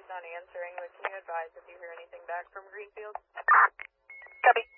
not answering, but can you advise if you hear anything back from Greenfield? Copy.